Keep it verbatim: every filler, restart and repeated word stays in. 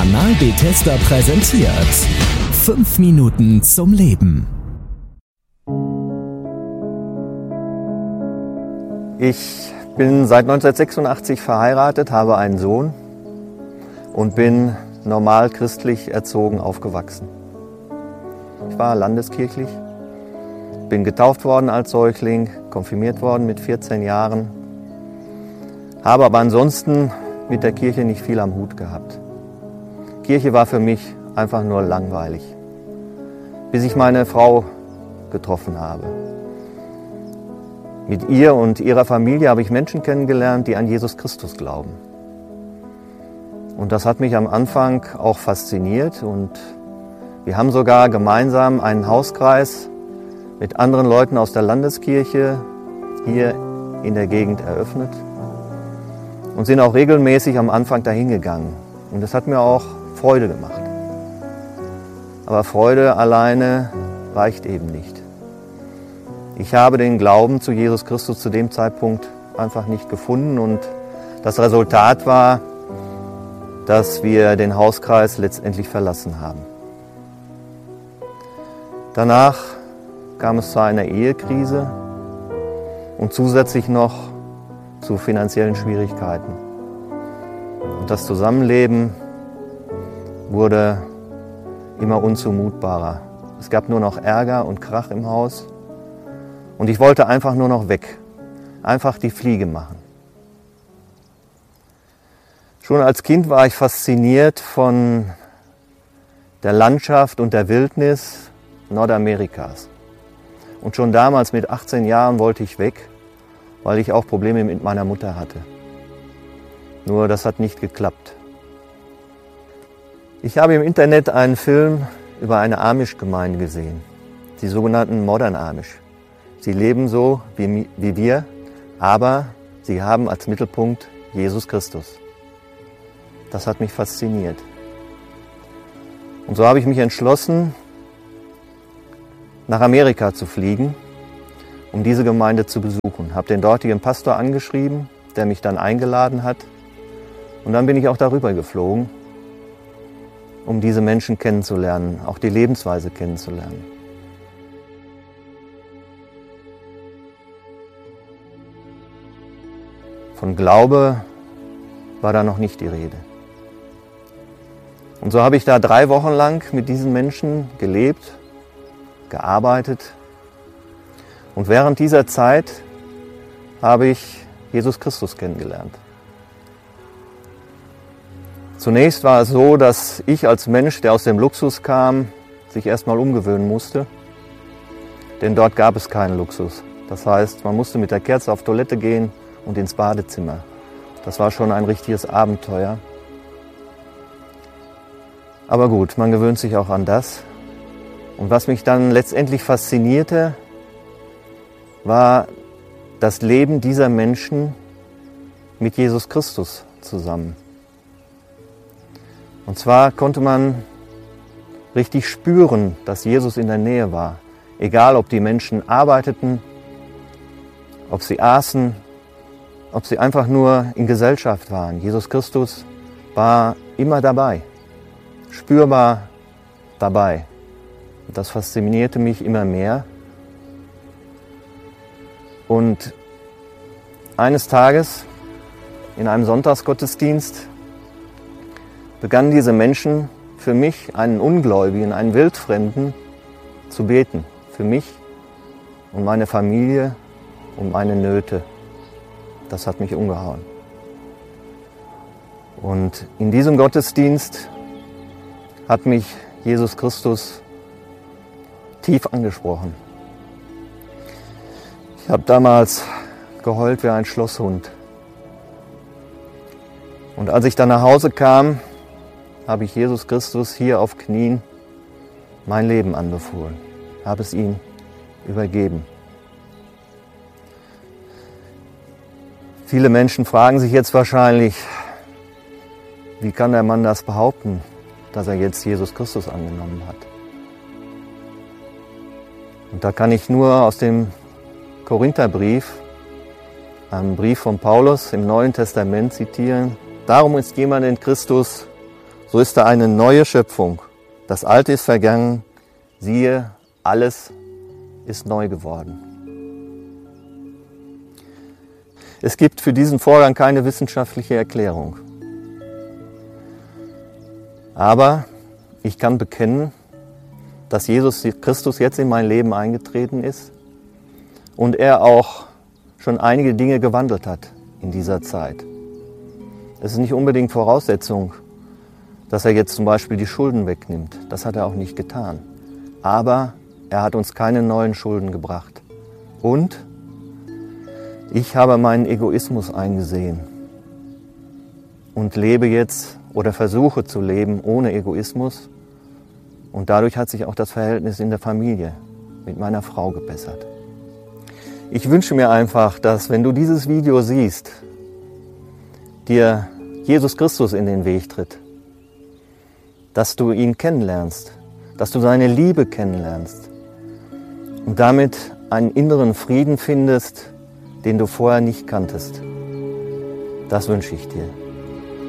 Kanal Bethesda präsentiert fünf Minuten zum Leben. Ich bin seit neunzehnhundertsechsundachtzig verheiratet, habe einen Sohn und bin normal christlich erzogen aufgewachsen. Ich war landeskirchlich, bin getauft worden als Säugling, konfirmiert worden mit vierzehn Jahren, habe aber ansonsten mit der Kirche nicht viel am Hut gehabt. Kirche war für mich einfach nur langweilig, bis ich meine Frau getroffen habe. Mit ihr und ihrer Familie habe ich Menschen kennengelernt, die an Jesus Christus glauben. Und das hat mich am Anfang auch fasziniert und wir haben sogar gemeinsam einen Hauskreis mit anderen Leuten aus der Landeskirche hier in der Gegend eröffnet und sind auch regelmäßig am Anfang dahin gegangen. Und das hat mir auch Freude gemacht. Aber Freude alleine reicht eben nicht. Ich habe den Glauben zu Jesus Christus zu dem Zeitpunkt einfach nicht gefunden und das Resultat war, dass wir den Hauskreis letztendlich verlassen haben. Danach kam es zu einer Ehekrise und zusätzlich noch zu finanziellen Schwierigkeiten. Und das Zusammenleben wurde immer unzumutbarer. Es gab nur noch Ärger und Krach im Haus und ich wollte einfach nur noch weg, einfach die Fliege machen. Schon als Kind war ich fasziniert von der Landschaft und der Wildnis Nordamerikas. Und schon damals mit achtzehn Jahren wollte ich weg, weil ich auch Probleme mit meiner Mutter hatte. Nur das hat nicht geklappt. Ich habe im Internet einen Film über eine Amish-Gemeinde gesehen, die sogenannten Modern Amish. Sie leben so wie, wie wir, aber sie haben als Mittelpunkt Jesus Christus. Das hat mich fasziniert. Und so habe ich mich entschlossen, nach Amerika zu fliegen, um diese Gemeinde zu besuchen. Habe den dortigen Pastor angeschrieben, der mich dann eingeladen hat. Und dann bin ich auch darüber geflogen, um diese Menschen kennenzulernen, auch die Lebensweise kennenzulernen. Von Glaube war da noch nicht die Rede. Und so habe ich da drei Wochen lang mit diesen Menschen gelebt, gearbeitet. Und während dieser Zeit habe ich Jesus Christus kennengelernt. Zunächst war es so, dass ich als Mensch, der aus dem Luxus kam, sich erstmal umgewöhnen musste. Denn dort gab es keinen Luxus. Das heißt, man musste mit der Kerze auf Toilette gehen und ins Badezimmer. Das war schon ein richtiges Abenteuer. Aber gut, man gewöhnt sich auch an das. Und was mich dann letztendlich faszinierte, war das Leben dieser Menschen mit Jesus Christus zusammen. Und zwar konnte man richtig spüren, dass Jesus in der Nähe war. Egal, ob die Menschen arbeiteten, ob sie aßen, ob sie einfach nur in Gesellschaft waren. Jesus Christus war immer dabei, spürbar dabei. Und das faszinierte mich immer mehr. Und eines Tages in einem Sonntagsgottesdienst begannen diese Menschen für mich, einen Ungläubigen, einen Wildfremden, zu beten. Für mich und meine Familie und meine Nöte. Das hat mich umgehauen. Und in diesem Gottesdienst hat mich Jesus Christus tief angesprochen. Ich habe damals geheult wie ein Schlosshund. Und als ich dann nach Hause kam, habe ich Jesus Christus hier auf Knien mein Leben anbefohlen, habe es ihm übergeben. Viele Menschen fragen sich jetzt wahrscheinlich, wie kann der Mann das behaupten, dass er jetzt Jesus Christus angenommen hat? Und da kann ich nur aus dem Korintherbrief, einem Brief von Paulus im Neuen Testament zitieren. Darum ist jemand in Christus, so ist da eine neue Schöpfung. Das Alte ist vergangen, siehe, alles ist neu geworden. Es gibt für diesen Vorgang keine wissenschaftliche Erklärung. Aber ich kann bekennen, dass Jesus Christus jetzt in mein Leben eingetreten ist und er auch schon einige Dinge gewandelt hat in dieser Zeit. Es ist nicht unbedingt Voraussetzung, dass er jetzt zum Beispiel die Schulden wegnimmt. Das hat er auch nicht getan. Aber er hat uns keine neuen Schulden gebracht. Und ich habe meinen Egoismus eingesehen und lebe jetzt oder versuche zu leben ohne Egoismus. Und dadurch hat sich auch das Verhältnis in der Familie mit meiner Frau gebessert. Ich wünsche mir einfach, dass, wenn du dieses Video siehst, dir Jesus Christus in den Weg tritt, dass du ihn kennenlernst, dass du seine Liebe kennenlernst und damit einen inneren Frieden findest, den du vorher nicht kanntest. Das wünsche ich dir.